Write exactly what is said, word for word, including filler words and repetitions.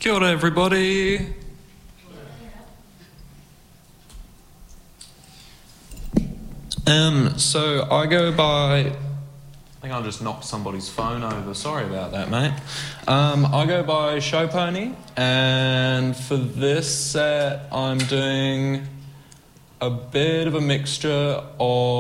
Kia ora, everybody. Um, so I go by... I think I just knocked somebody's phone over. Sorry about that, mate. Um, I go by Show Pony, and for this set, I'm doing a bit of a mixture of